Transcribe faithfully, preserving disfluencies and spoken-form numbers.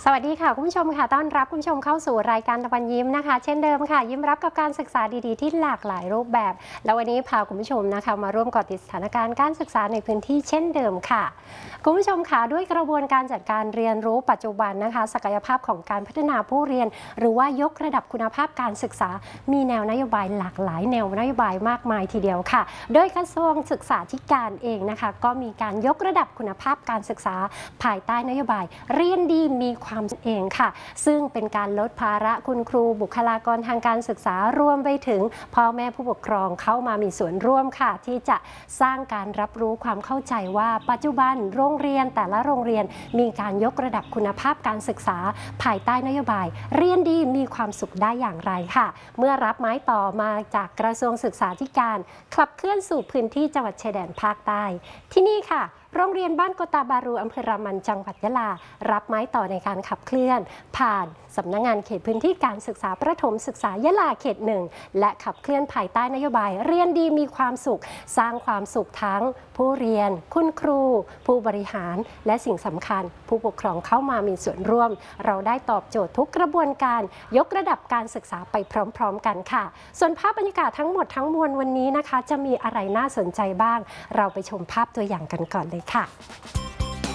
สวัสดีค่ะคุณผู้ชมค่ะต้อนรับคุณผู้ชมเข้าสู่รายการตะวันยิ้มนะคะเช่นเดิมค่ะยิ้มรับกับการศึกษาดีๆที่หลากหลายรูปแบบแล้ววันนี้พาคุณผู้ชมนะคะมาร่วมเกาะติดสถานการณ์การศึกษาในพื้นที่เช่นเดิมค่ะคุณผู้ชมค่ะด้วยกระบวนการจัดการเรียนรู้ปัจจุบันนะคะศักยภาพของการพัฒนาผู้เรียนหรือว่ายกระดับคุณภาพการศึกษามีแนวนโยบายหลากหลายแนวนโยบายมากมายทีเดียวค่ะโดยกระทรวงศึกษาธิการเองนะคะก็มีการยกระดับคุณภาพการศึกษาภายใต้นโยบายเรียนดีมีความเองค่ะซึ่งเป็นการลดภาระคุณครูบุคลากรทางการศึกษารวมไปถึงพ่อแม่ผู้ปกครองเข้ามามีส่วนร่วมค่ะที่จะสร้างการรับรู้ความเข้าใจว่าปัจจุบันโรงเรียนแต่ละโรงเรียนมีการยกระดับคุณภาพการศึกษาภายใต้นโยบายเรียนดีมีความสุขได้อย่างไรค่ะเมื่อรับไม้ต่อมาจากกระทรวงศึกษาธิการขับเคลื่อนสู่พื้นที่จังหวัดชายแดนภาคใต้ที่นี่ค่ะโรงเรียนบ้านโกตาบารูอำเภอรามันจังหวัดยะลารับไม้ต่อในการขับเคลื่อนผ่านสำนักงานเขตพื้นที่การศึกษาประถมศึกษายะลาเขตหนึ่งและขับเคลื่อนภายใต้นโยบายเรียนดีมีความสุขสร้างความสุขทั้งผู้เรียนคุณครูผู้บริหารและสิ่งสำคัญผู้ปกครองเข้ามามีส่วนร่วมเราได้ตอบโจทย์ทุกกระบวนการยกระดับการศึกษาไปพร้อมๆกันค่ะส่วนภาพบรรยากาศทั้งหมดทั้งมวลวันนี้นะคะจะมีอะไรน่าสนใจบ้างเราไปชมภาพตัวอย่างกันก่อนเลยค่ะ